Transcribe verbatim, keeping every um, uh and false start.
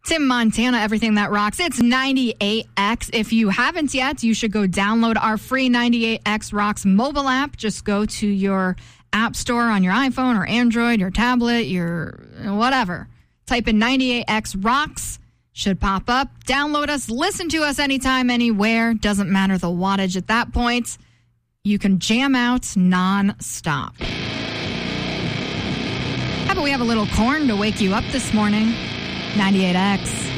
Tim Montana, everything that rocks. It's ninety-eight X. If you haven't yet, you should go download our free ninety-eight X Rocks mobile app. Just go to your app store on your iPhone or Android, your tablet, your whatever. Type in ninety-eight X Rocks. Should pop up. Download us. Listen to us anytime, anywhere. Doesn't matter the wattage at that point. You can jam out nonstop. How about we have a little corn to wake you up this morning? ninety-eight X.